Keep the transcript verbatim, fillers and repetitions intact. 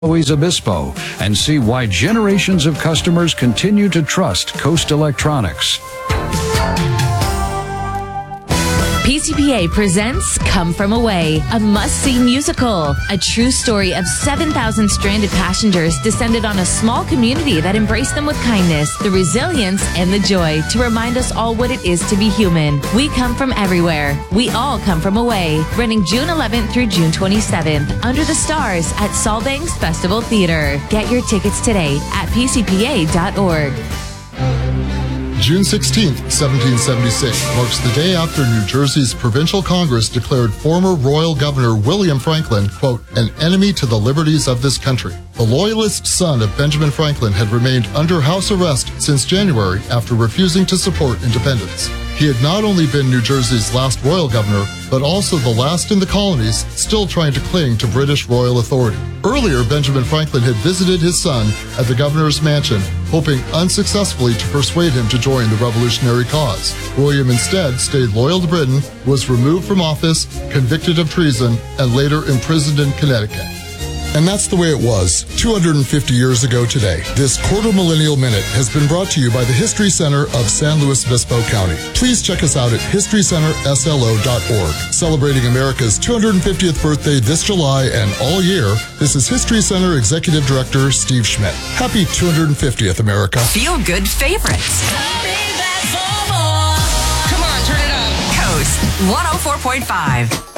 Luis Obispo and see why generations of customers continue to trust Coast Electronics. P C P A presents Come From Away, a must-see musical. A true story of seven thousand stranded passengers descended on a small community that embraced them with kindness, the resilience, and the joy to remind us all what it is to be human. We come from everywhere. We all come from away. Running June eleventh through June twenty-seventh under the stars at Solbangs Festival Theater. Get your tickets today at P C P A dot org. June sixteenth, seventeen seventy-six marks the day after New Jersey's Provincial Congress declared former Royal Governor William Franklin, quote, an enemy to the liberties of this country. The loyalist son of Benjamin Franklin had remained under house arrest since January after refusing to support independence. He had not only been New Jersey's last royal governor, but also the last in the colonies still trying to cling to British royal authority. Earlier, Benjamin Franklin had visited his son at the governor's mansion, hoping unsuccessfully to persuade him to join the revolutionary cause. William instead stayed loyal to Britain, was removed from office, convicted of treason, and later imprisoned in Connecticut. And that's the way it was two hundred fifty years ago today. This Quarter Millennial Minute has been brought to you by the History Center of San Luis Obispo County. Please check us out at history center s l o dot org. Celebrating America's two hundred fiftieth birthday this July and all year, this is History Center Executive Director Steve Schmidt. Happy two hundred fiftieth, America. Feel good favorites. Come on, turn it up. Coast one oh four point five.